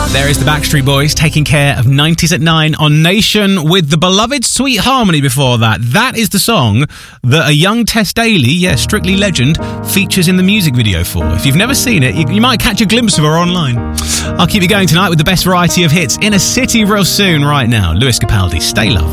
There is the Backstreet Boys taking care of 90s at 9 on Nation with the beloved Sweet Harmony before that. That is the song that a young Tess Daly, Strictly Legend, features in the music video for. If you've never seen it, you might catch a glimpse of her online. I'll keep you going tonight with the best variety of hits in a city real soon. Right now, Lewis Capaldi, Stay Love.